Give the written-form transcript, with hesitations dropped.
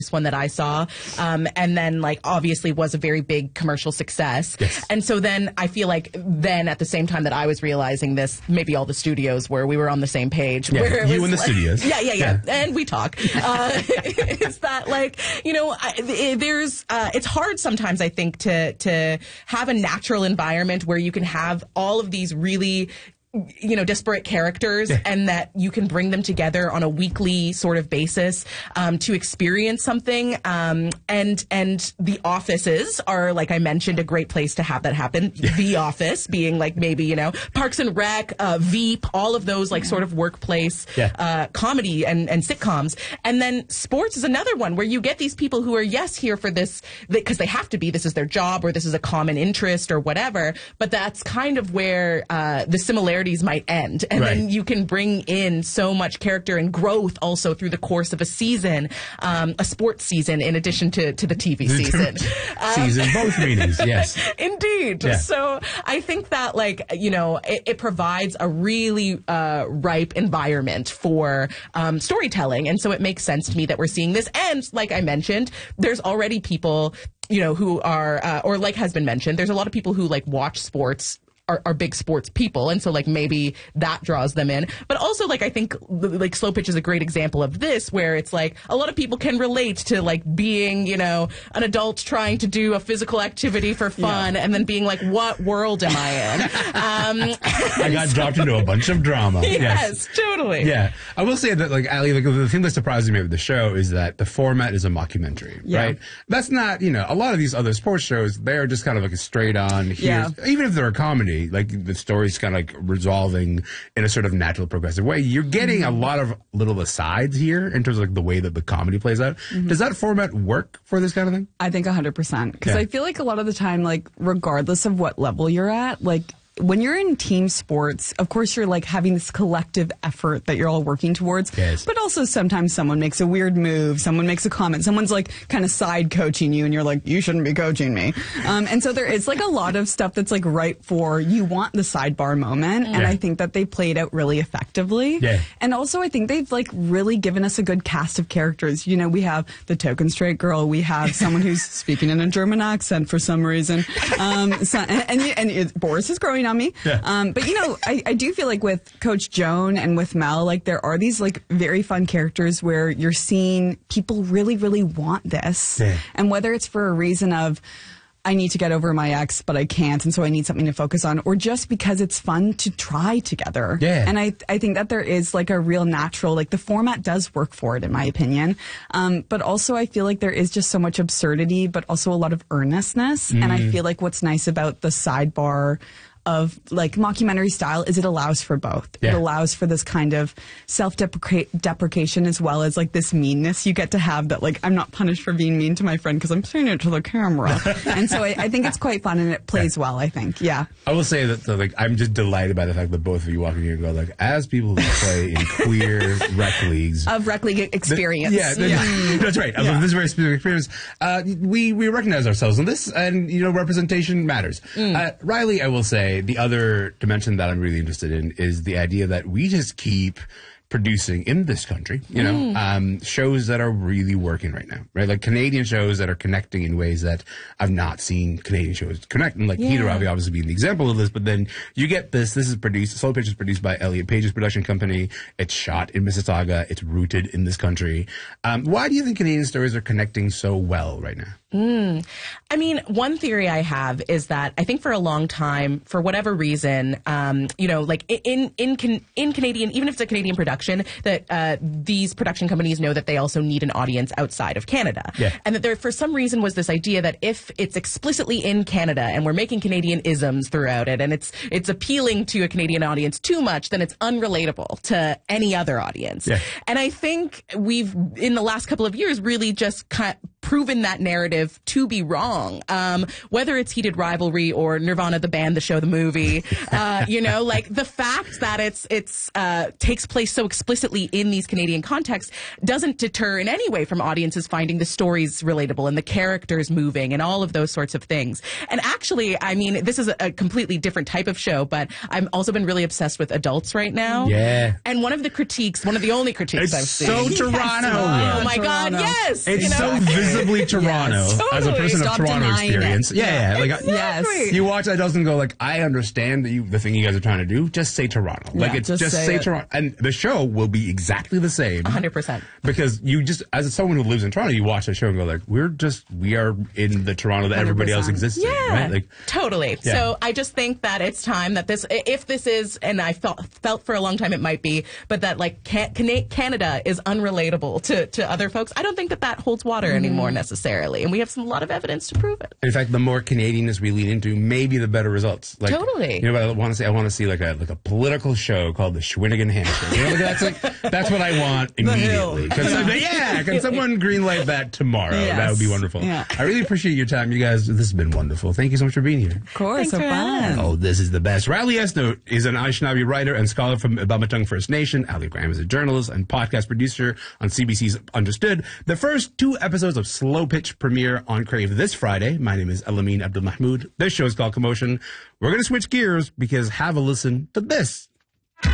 one that I saw, and then like obviously was a very big commercial success. Yes. And so then I feel like then at the same time that I was realizing this, maybe all the studios we were on the same page. Yeah, where it you was and the like, studios. Yeah. And we talk. It's that like, you know, it's hard sometimes I think to have a natural environment where you can have all of these really, you know, disparate characters and that you can bring them together on a weekly sort of basis to experience something. And the offices are, like I mentioned, a great place to have that happen. The Office being like maybe, you know, Parks and Rec, Veep, all of those like sort of workplace comedy and sitcoms. And then sports is another one where you get these people who are, here for this because they have to be, this is their job or this is a common interest or whatever. But that's kind of where the similarities might end, and then you can bring in so much character and growth also through the course of a season, a sports season, in addition to the TV season. Both meanings, yes. Indeed. Yeah. So I think that, like, you know, it provides a really ripe environment for storytelling, and so it makes sense to me that we're seeing this. And like I mentioned, there's already people, you know, who are, or like has been mentioned, there's a lot of people who like watch sports, are big sports people, and so like maybe that draws them in. But also, like, I think like Slow Pitch is a great example of this, where it's like a lot of people can relate to like being, you know, an adult trying to do a physical activity for fun and then being like, what world am I in? I got dropped into a bunch of drama. Yes, totally. Yeah, I will say that, like, Ali, like, the thing that surprises me with the show is that the format is a mockumentary, right? That's not, you know, a lot of these other sports shows, they're just kind of like a straight on even if they're a comedy, like the story's kind of like resolving in a sort of natural, progressive way. You're getting a lot of little asides here in terms of like the way that the comedy plays out. Does that format work for this kind of thing? I think 100%. Because I feel like a lot of the time, like, regardless of what level you're at, like, when you're in team sports, of course, you're like having this collective effort that you're all working towards. Yes. But also sometimes someone makes a weird move, someone makes a comment, someone's like kind of side coaching you and you're like, you shouldn't be coaching me. And so there is like a lot of stuff that's like right for, you want the sidebar moment. And I think that they played out really effectively. Yeah. And also I think they've like really given us a good cast of characters. You know, we have the token straight girl. We have someone who's speaking in a German accent for some reason. And Boris is growing on me. Yeah. But, you know, I do feel like with Coach Joan and with Mel, like, there are these, like, very fun characters where you're seeing people really, really want this. Yeah. And whether it's for a reason of, I need to get over my ex, but I can't, and so I need something to focus on, or just because it's fun to try together. Yeah. And I think that there is, like, a real natural, like, the format does work for it, in my opinion. But also I feel like there is just so much absurdity, but also a lot of earnestness. And I feel like what's nice about the sidebar of like mockumentary style is it allows for both. It allows for this kind of self-deprecation as well as like this meanness you get to have, that like, I'm not punished for being mean to my friend because I'm saying it to the camera. And so I think it's quite fun and it plays well, I think. Yeah. I will say that, like, I'm just delighted by the fact that both of you walk in here and go, like, as people who play in queer rec leagues. Of rec league experience. That's right. Of this very specific experience. We recognize ourselves in this, and, you know, representation matters. Riley, I will say, the other dimension that I'm really interested in is the idea that we just keep producing in this country, you know, shows that are really working right now, right? Like Canadian shows that are connecting in ways that I've not seen Canadian shows connect. And like Peter Ravi obviously being the example of this, but then you get this is produced, Slow Pitch is produced by Elliot Page's production company. It's shot in Mississauga. It's rooted in this country. Why do you think Canadian stories are connecting so well right now? I mean, one theory I have is that I think for a long time, for whatever reason, you know, like in Canadian, even if it's a Canadian production, that these production companies know that they also need an audience outside of Canada. Yeah. And that there, for some reason, was this idea that if it's explicitly in Canada and we're making Canadian isms throughout it, and it's appealing to a Canadian audience too much, then it's unrelatable to any other audience. Yeah. And I think we've, in the last couple of years, really just proven that narrative to be wrong. Whether it's Heated Rivalry or Nirvana the band, the show, the movie, like the fact that it's takes place so explicitly in these Canadian contexts doesn't deter in any way from audiences finding the stories relatable and the characters moving and all of those sorts of things. And actually, I mean, this is a completely different type of show, but I've also been really obsessed with Adults right now. Yeah. And one of the only critiques I've seen. So Toronto. Oh my God, yes. It's so visibly Toronto. Yes, totally. As a person Stop of Toronto denying experience. it. Yeah. Like, Yes. you watch Adults and go like, I understand the thing you guys are trying to do. Just say Toronto. Like, it's just say Toronto. And the show will be exactly the same. 100%. Because you just, as someone who lives in Toronto, you watch the show and go like, we are in the Toronto that everybody else exists in. Right? Like, totally. Yeah. So I just think that it's time that if this is, and I felt for a long time it might be, but that like Canada is unrelatable to other folks. I don't think that holds water anymore necessarily. And we have a lot of evidence to prove it. In fact, the more Canadianness we lean into, maybe the better results. Like, totally. You know what I want to say? I want to see like a political show called the Shawinigan Hamster. You know, that's what I want immediately. Can someone greenlight that tomorrow? Yes. That would be wonderful. Yeah. I really appreciate your time, you guys. This has been wonderful. Thank you so much for being here. Of course, Thanks so fun. Oh, this is the best. Riley Esnote is an Anishinaabe writer and scholar from Bamatong First Nation. Ali Graham is a journalist and podcast producer on CBC's Understood. The first 2 episodes of Slow Pitch premiere on Crave this Friday. My name is Elamine Abdul Mahmoud. This show is called Commotion. We're going to switch gears because have a listen to this.